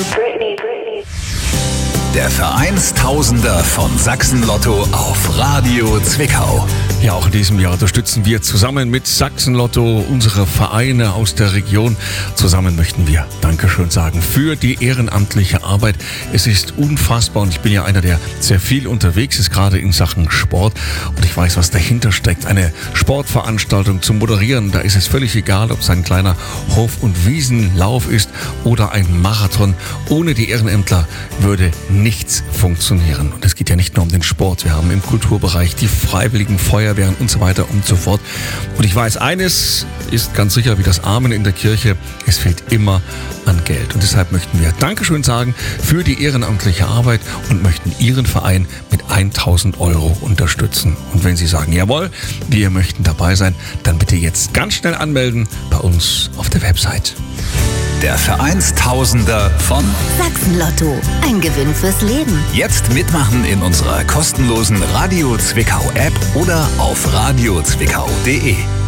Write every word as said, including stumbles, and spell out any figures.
Britney, Britney. Der Vereinstausender von Sachsen-Lotto auf Radio Zwickau. Ja, auch in diesem Jahr unterstützen wir zusammen mit Sachsen-Lotto unsere Vereine aus der Region. Zusammen möchten wir Dankeschön sagen für die ehrenamtliche Arbeit. Es ist unfassbar und ich bin ja einer, der sehr viel unterwegs ist, gerade in Sachen Sport. Und ich weiß, was dahinter steckt. Eine Sportveranstaltung zu moderieren, da ist es völlig egal, ob es ein kleiner Hof- und Wiesenlauf ist oder ein Marathon. Ohne die Ehrenämtler würde nichts funktionieren. Und es geht ja nicht nur um den Sport. Wir haben im Kulturbereich die Freiwilligen Feuerwehren und so weiter und so fort. Und ich weiß, eines ist ganz sicher wie das Amen in der Kirche. Es fehlt immer an Geld. Und deshalb möchten wir Dankeschön sagen für die ehrenamtliche Arbeit und möchten Ihren Verein mit tausend Euro unterstützen. Und wenn Sie sagen, jawohl, wir möchten dabei sein, dann bitte jetzt ganz schnell anmelden bei uns auf der Website. Der Vereinstausender von Sachsen-Lotto. Ein Gewinn fürs Leben. Jetzt mitmachen in unserer kostenlosen Radio Zwickau App oder auf radio zwickau punkt de.